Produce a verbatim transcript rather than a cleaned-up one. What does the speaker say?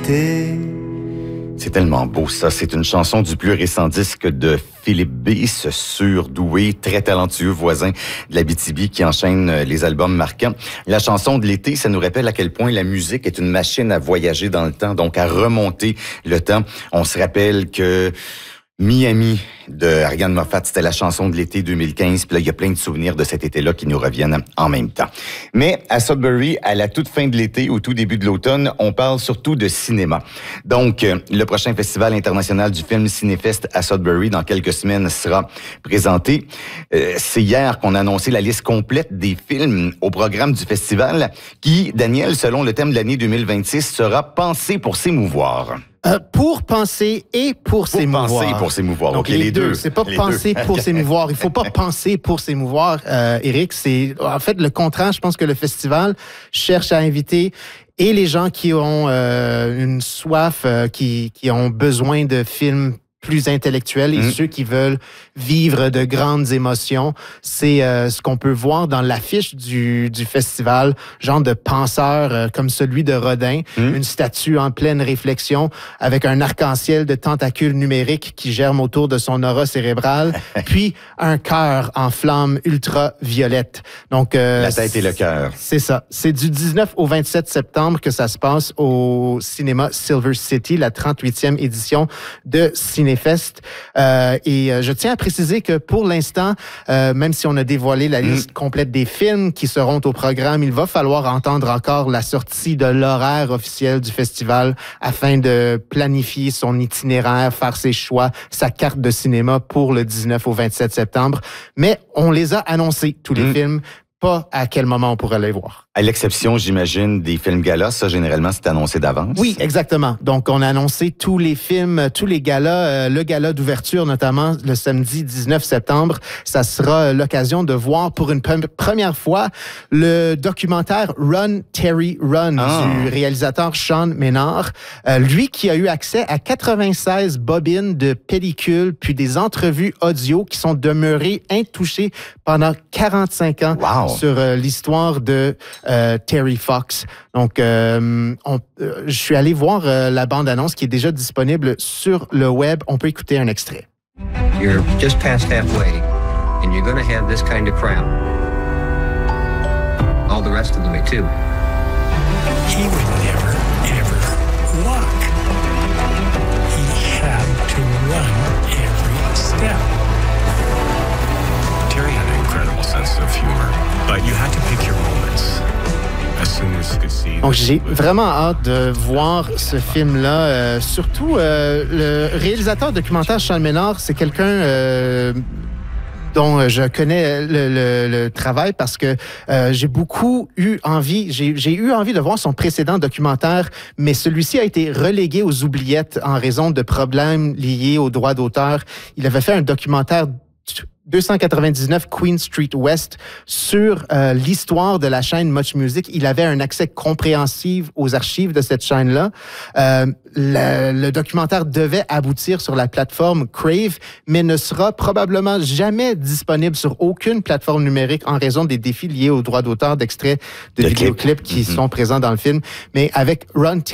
l'été. C'est tellement beau, ça. C'est une chanson du plus récent disque de Philippe B, ce surdoué, très talentueux voisin de l'Abitibi qui enchaîne les albums marquants. La chanson de l'été, ça nous rappelle à quel point la musique est une machine à voyager dans le temps, donc à remonter le temps. On se rappelle que Miami de Ariane Moffat, c'était la chanson de l'été deux mille quinze. Puis là, il y a plein de souvenirs de cet été-là qui nous reviennent en même temps. Mais à Sudbury, à la toute fin de l'été, au tout début de l'automne, on parle surtout de cinéma. Donc, le prochain Festival international du film Cinéfest à Sudbury, dans quelques semaines, sera présenté. Euh, c'est hier qu'on a annoncé la liste complète des films au programme du festival qui, Daniel, selon le thème de l'année deux mille vingt-six, sera pensé pour s'émouvoir. Euh, pour penser et pour, pour s'émouvoir. Pour penser et pour s'émouvoir. Donc, okay, les, les deux. deux. C'est pas les penser deux. pour s'émouvoir. Il faut pas penser pour s'émouvoir, euh, Éric. C'est, en fait, le contraire. Je pense que le festival cherche à inviter et les gens qui ont euh, une soif, euh, qui, qui ont besoin de films plus intellectuels et mmh. ceux qui veulent vivre de grandes émotions. C'est euh, ce qu'on peut voir dans l'affiche du, du festival, genre de penseur euh, comme celui de Rodin, mmh. une statue en pleine réflexion avec un arc-en-ciel de tentacules numériques qui germent autour de son aura cérébrale, puis un cœur en flamme ultra-violette. Donc, euh, la tête et le cœur. C'est ça. C'est du dix-neuf au vingt-sept septembre que ça se passe au cinéma Silver City, la trente-huitième édition de Cinéfest. Euh, et euh, je tiens à préciser que pour l'instant, euh, même si on a dévoilé la liste mmh. complète des films qui seront au programme, il va falloir entendre encore la sortie de l'horaire officiel du festival afin de planifier son itinéraire, faire ses choix, sa carte de cinéma pour le dix-neuf au vingt-sept septembre. Mais on les a annoncés, tous les mmh. films. Pas à quel moment on pourrait les voir. À l'exception, j'imagine, des films galas, ça, généralement, c'est annoncé d'avance. Oui, exactement. Donc, on a annoncé tous les films, tous les galas, euh, le gala d'ouverture, notamment le samedi dix-neuf septembre. Ça sera l'occasion de voir pour une pre- première fois le documentaire Run, Terry, Run ah. du réalisateur Sean Menard. Euh, lui qui a eu accès à quatre-vingt-seize bobines de pellicules puis des entrevues audio qui sont demeurées intouchées pendant quarante-cinq ans. Wow. Sur euh, l'histoire de euh, Terry Fox. Donc, euh, on, euh, je suis allé voir euh, la bande-annonce qui est déjà disponible sur le web. On peut écouter un extrait. You're just past halfway, and you're going to have this kind of crowd. All the rest of the way, too. He would never, ever walk. He had to run every step. Terry had an incredible sense of humor, but you had to pick your moments. As soon as you could see. Donc, j'ai vraiment hâte de voir ce film-là. Euh, surtout, euh, le réalisateur documentaire Sean Menard, c'est quelqu'un euh, dont je connais le, le, le travail parce que euh, j'ai beaucoup eu envie, j'ai, j'ai eu envie de voir son précédent documentaire, mais celui-ci a été relégué aux oubliettes en raison de problèmes liés aux droits d'auteur. Il avait fait un documentaire deux cent quatre-vingt-dix-neuf Queen Street West sur euh, l'histoire de la chaîne Much Music. Il avait un accès compréhensif aux archives de cette chaîne-là. Euh, le, le documentaire devait aboutir sur la plateforme Crave, mais ne sera probablement jamais disponible sur aucune plateforme numérique en raison des défis liés aux droits d'auteur d'extraits de le vidéoclips qui mm-hmm. sont présents dans le film. Mais avec Run